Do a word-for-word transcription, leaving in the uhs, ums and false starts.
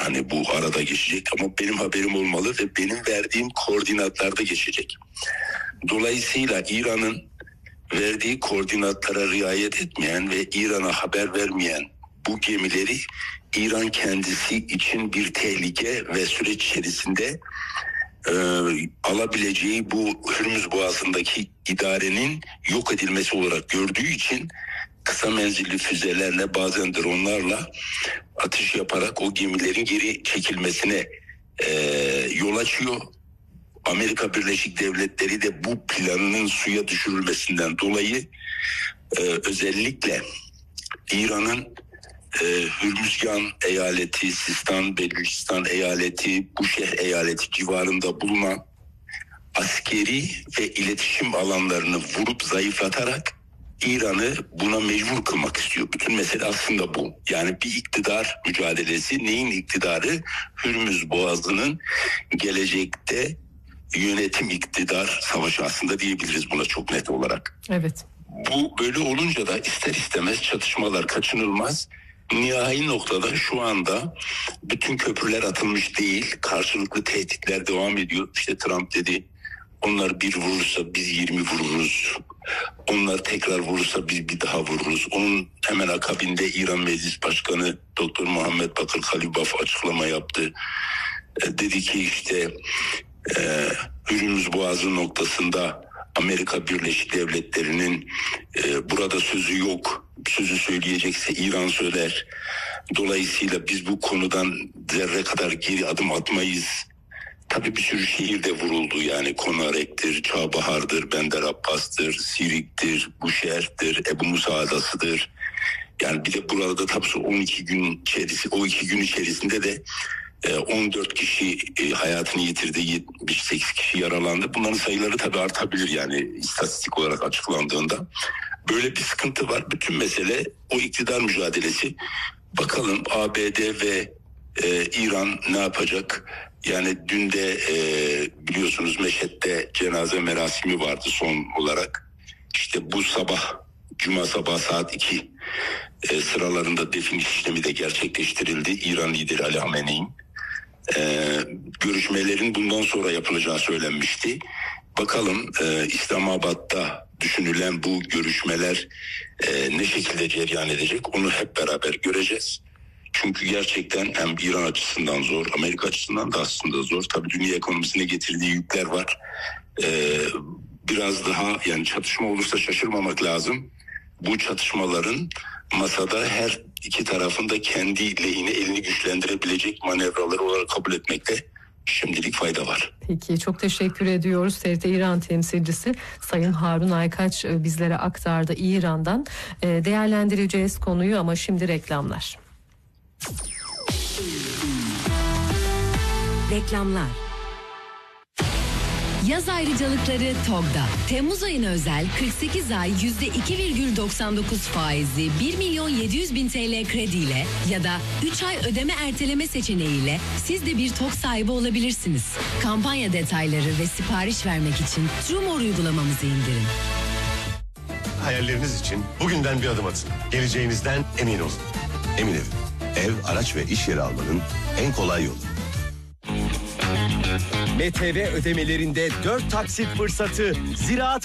hani bu arada geçecek ama benim haberim olmalı ve benim verdiğim koordinatlarda geçecek. Dolayısıyla İran'ın verdiği koordinatlara riayet etmeyen ve İran'a haber vermeyen bu gemileri İran kendisi için bir tehlike ve süreç içerisinde e, alabileceği bu Hürmüz Boğazı'ndaki idarenin yok edilmesi olarak gördüğü için kısa menzilli füzelerle, bazen dronlarla atış yaparak o gemilerin geri çekilmesine e, yol açıyor. Amerika Birleşik Devletleri de bu planının suya düşürülmesinden dolayı e, özellikle İran'ın e, Hürmüzgan eyaleti, Sistan, Belucistan eyaleti, Buşeh eyaleti civarında bulunan askeri ve iletişim alanlarını vurup zayıflatarak İran'ı buna mecbur kılmak istiyor. Bütün mesele aslında bu. Yani bir iktidar mücadelesi. Neyin iktidarı? Hürmüz Boğazı'nın gelecekte yönetim iktidar savaşı aslında diyebiliriz buna çok net olarak. Evet. Bu böyle olunca da ister istemez çatışmalar kaçınılmaz. Nihai noktada şu anda bütün köprüler atılmış değil. Karşılıklı tehditler devam ediyor. İşte Trump dedi, onlar bir vurursa biz yirmi vururuz. Onlar tekrar vurursa biz bir daha vururuz. Onun hemen akabinde İran Meclis Başkanı Doktor Muhammed Bakır Kalibaf açıklama yaptı. E, dedi ki işte e, Hürmüz Boğazı noktasında Amerika Birleşik Devletleri'nin e, burada sözü yok. Sözü söyleyecekse İran söyler. Dolayısıyla biz bu konudan zerre kadar geri adım atmayız. Tabii bir sürü şehirde vuruldu, yani Konarek'tir, Çağbahar'dır, Bender Abbas'tır, Sirik'tir, Buşehr'tir, Ebu Musa Adası'dır. Yani bir de burada tabii on iki gün içerisinde, o iki gün içerisinde de on dört kişi hayatını yitirdi, yetmiş sekiz kişi yaralandı. Bunların sayıları tabii artabilir yani istatistik olarak açıklandığında. Böyle bir sıkıntı var. Bütün mesele o iktidar mücadelesi. Bakalım A B D ve e, İran ne yapacak? Yani dün de e, biliyorsunuz Meşhed'de cenaze merasimi vardı son olarak. İşte bu sabah, Cuma sabah saat iki e, sıralarında defin işlemi de gerçekleştirildi. İran lideri Ali Hamene'in. E, görüşmelerin bundan sonra yapılacağı söylenmişti. Bakalım e, İslamabad'da düşünülen bu görüşmeler e, ne şekilde cereyan edecek, onu hep beraber göreceğiz. Çünkü gerçekten hem İran açısından zor, Amerika açısından da aslında zor. Tabii dünya ekonomisine getirdiği yükler var. Ee, biraz daha yani çatışma olursa şaşırmamak lazım. Bu çatışmaların masada her iki tarafın da kendi lehine elini güçlendirebilecek manevraları olarak kabul etmekte şimdilik fayda var. Peki, çok teşekkür ediyoruz. T R T İran temsilcisi Sayın Harun Aykaç bizlere aktardı İran'dan. Değerlendireceğiz konuyu ama şimdi reklamlar. Reklamlar. Yaz ayrıcalıkları TOG'da. Temmuz ayına özel kırk sekiz ay yüzde iki virgül doksan dokuz faizli bir milyon yedi yüz bin T L krediyle ya da üç ay ödeme erteleme seçeneğiyle siz de bir TOG sahibi olabilirsiniz. Kampanya detayları ve sipariş vermek için Trumor uygulamamızı indirin. Hayalleriniz için bugünden bir adım atın. Geleceğinizden emin olun. Emin Ev. Ev, araç ve iş yeri almanın en kolay yolu. M T V ödemelerinde dört taksit fırsatı. Ziraat